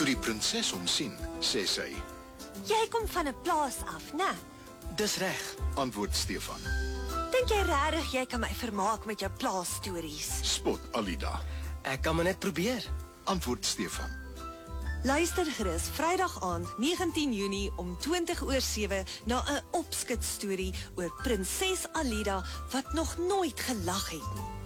Toe die prinses hom sien, sê sy, Jy kom van 'n plaas af, né? Dis reg. antwoord Stefan. Dink jy regtig jy kan my vermaak met jou plaasstories? Spot Alida, Ek kan maar net probeer. antwoord Stefan. Luister gerus Vrydag aand 19 Junie om 20:07 na 'n opskit storie oor prinses Alida wat nog nooit gelag het nie.